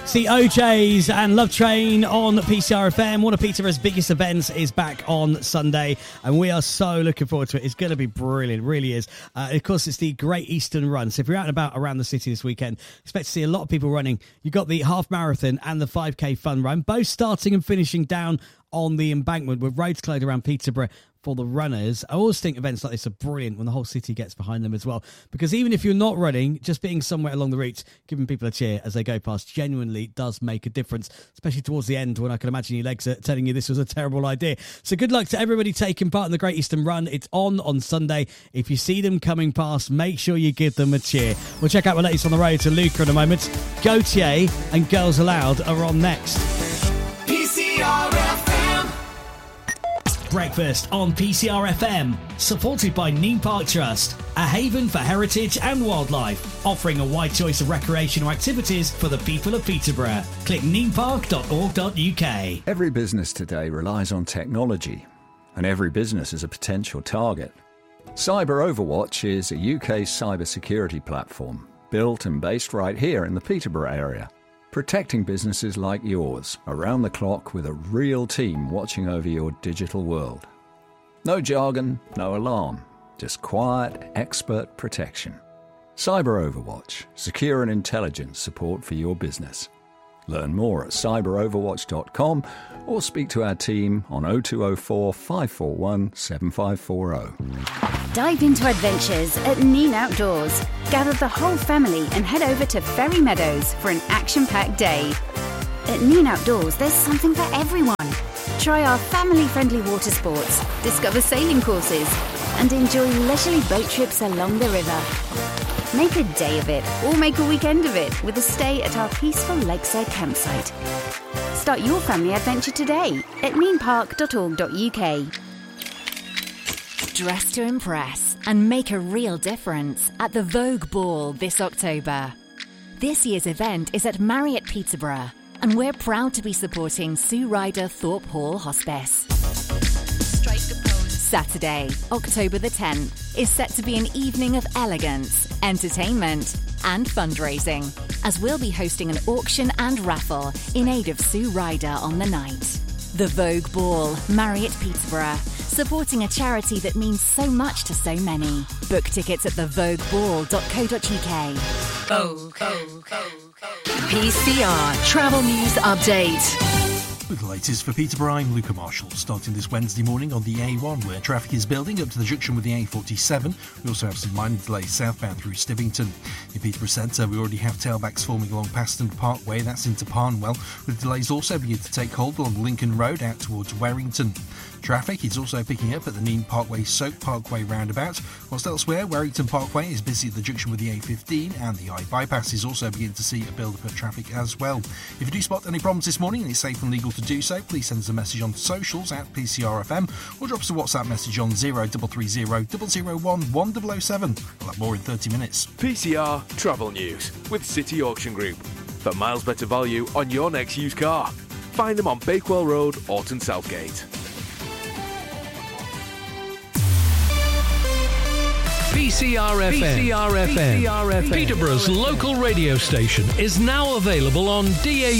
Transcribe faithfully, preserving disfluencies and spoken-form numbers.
It's the O Js and Love Train on P C R F M. One of Peterborough's biggest events is back on Sunday, and we are so looking forward to it. It's going to be brilliant, really is. Uh, of course, it's the Great Eastern Run. So if you're out and about around the city this weekend, expect to see a lot of people running. You've got the half marathon and the five K fun run, both starting and finishing down on the embankment with roads closed around Peterborough for the runners. I always think events like this are brilliant when the whole city gets behind them as well, because even if you're not running, just being somewhere along the route, giving people a cheer as they go past genuinely does make a difference, especially towards the end when I can imagine your legs are telling you this was a terrible idea. So good luck to everybody taking part in the Great Eastern Run. It's on on Sunday. If you see them coming past, make sure you give them a cheer. We'll check out the latest on the road to Luca in a moment. Gautier and Girls Aloud are on next. P C R F M. Breakfast on P C R F M, supported by Neem Park Trust, a haven for heritage and wildlife, offering a wide choice of recreational activities for the people of Peterborough. Click neem park dot org dot U K. Every business today relies on technology, and every business is a potential target. Cyber Overwatch is a U K cybersecurity platform, built and based right here in the Peterborough area, protecting businesses like yours around the clock with a real team watching over your digital world. No jargon, no alarm, just quiet, expert protection. Cyber Overwatch, secure and intelligent support for your business. Learn more at cyber overwatch dot com or speak to our team on oh two oh four, five four one, seven five four oh. Dive into adventures at Neen Outdoors. Gather the whole family and head over to Ferry Meadows for an action-packed day. At Neen Outdoors, there's something for everyone. Try our family-friendly water sports, discover sailing courses, and enjoy leisurely boat trips along the river. Make a day of it, or make a weekend of it with a stay at our peaceful lakeside campsite. Start your family adventure today at neen park dot org dot U K. Dress to impress and make a real difference at the Vogue Ball this October. This year's event is at Marriott Peterborough, and we're proud to be supporting Sue Ryder Thorpe Hall Hospice. Saturday, October the tenth, is set to be an evening of elegance, entertainment, and fundraising, as we'll be hosting an auction and raffle in aid of Sue Ryder on the night. The Vogue Ball, Marriott Peterborough, supporting a charity that means so much to so many. Book tickets at the vogue ball dot co dot U K. Vogue, Vogue, Vogue. P C R Travel News Update. With the latest for Peterborough, I'm Luca Marshall. Starting this Wednesday morning on the A one, where traffic is building up to the junction with the A forty-seven. We also have some minor delays southbound through Stivington. In Peterborough Centre, we already have tailbacks forming along Paston Parkway, that's into Parnwell, with delays also beginning to take hold along Lincoln Road out towards Warrington. Traffic is also picking up at the Neen Parkway Soak Parkway roundabout, whilst elsewhere Warrington Parkway is busy at the junction with the A fifteen, and the I bypass is also beginning to see a build-up of traffic as well. If you do spot any problems this morning and it's safe and legal to do so, please send us a message on socials at P C R F M or drop us a WhatsApp message on zero three three zero, zero zero one, one zero zero seven. We'll have more in thirty minutes. P C R Travel News with City Auction Group. For miles better value on your next used car. Find them on Bakewell Road, Orton Southgate. P C R F M, P C R F M, P C R F M, Peterborough's local radio station, is now available on D A